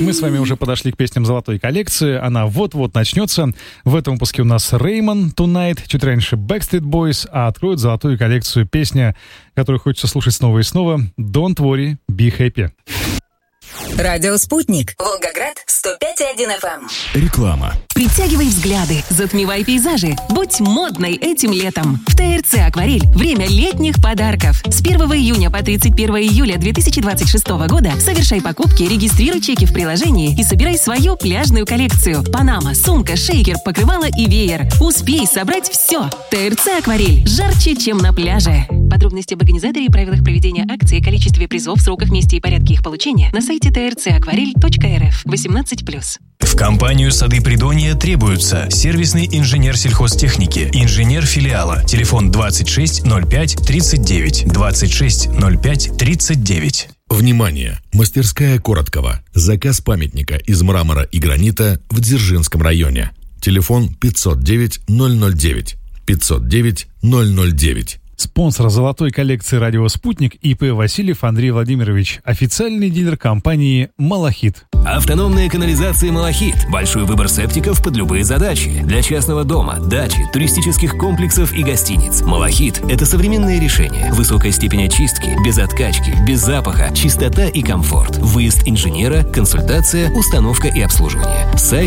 Мы с вами уже подошли к песням золотой коллекции. Она вот-вот начнется. В этом выпуске у нас Rayman Tonight, чуть раньше Backstreet Boys, а откроют золотую коллекцию песня, которую хочется слушать снова и снова. Don't worry, be happy. Радио «Спутник». Волгоград, 105,1 FM. Реклама. Притягивай взгляды, затмевай пейзажи. Будь модной этим летом. В ТРЦ «Акварель» время летних подарков. С 1 июня по 31 июля 2026 года совершай покупки, регистрируй чеки в приложении и собирай свою пляжную коллекцию. Панама, сумка, шейкер, покрывало и веер. Успей собрать все. ТРЦ «Акварель» жарче, чем на пляже. Подробности об организаторе и правилах проведения акции, количестве призов, сроках, месте и порядке их получения на сайте trcakvarель.рф. 18+. В компанию «Сады Придонья» требуются сервисный инженер сельхозтехники, инженер филиала. Телефон 26 05 39 26 05 39. Внимание! Мастерская Короткова. Заказ памятника из мрамора и гранита в Дзержинском районе. Телефон 509 009. 509 009. Спонсор золотой коллекции «Радио Спутник» ИП Васильев Андрей Владимирович, официальный дилер компании «Малахит». Автономная канализация «Малахит». Большой выбор септиков под любые задачи. Для частного дома, дачи, туристических комплексов и гостиниц. «Малахит» — это современное решение. Высокая степень очистки, без откачки, без запаха, чистота и комфорт. Выезд инженера, консультация, установка и обслуживание. Сайт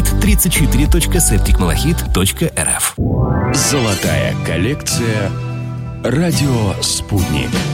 34.septicmalachit.рф. Золотая коллекция «Радио Спутник».